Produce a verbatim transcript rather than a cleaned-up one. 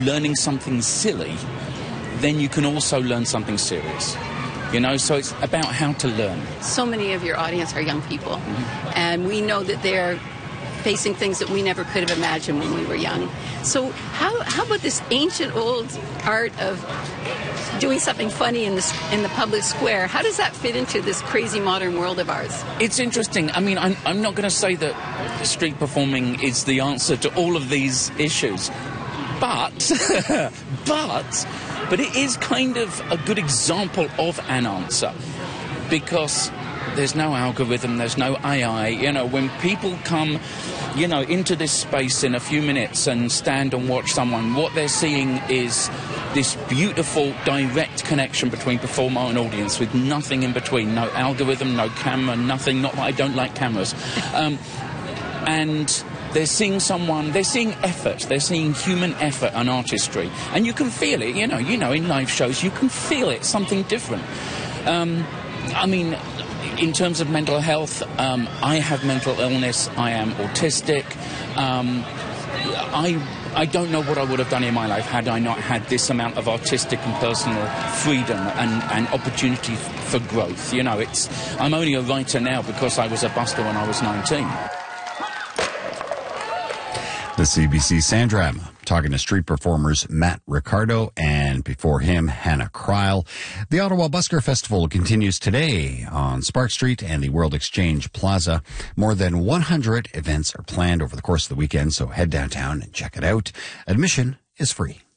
learning something silly, then you can also learn something serious. You know, so it's about how to learn. So many of your audience are young people, Mm-hmm. and we know that they're facing things that we never could have imagined when we were young. So how how about this ancient old art of doing something funny in the in the public square? How does that fit into this crazy modern world of ours? It's interesting. I mean, I'm, I'm not going to say that street performing is the answer to all of these issues, but but but it is kind of a good example of an answer, because there's no algorithm, there's no A I. You know, when people come, you know, into this space in a few minutes and stand and watch someone, what they're seeing is this beautiful direct connection between performer and audience with nothing in between. No algorithm, no camera, nothing. Not that I don't like cameras. Um, and they're seeing someone, they're seeing effort, they're seeing human effort and artistry. And you can feel it, you know, you know, in live shows, you can feel it, something different. Um, I mean, in terms of mental health, um, I have mental illness, I am autistic. Um, I I don't know what I would have done in my life had I not had this amount of artistic and personal freedom and, and opportunity for growth. You know, it's I'm only a writer now because I was a busker when I was nineteen. The C B C Sandram, talking to street performers Matt Ricardo and before him, Hannah Kreil. The Ottawa Busker Festival continues today on Spark Street and the World Exchange Plaza. More than one hundred events are planned over the course of the weekend, so head downtown and check it out. Admission is free.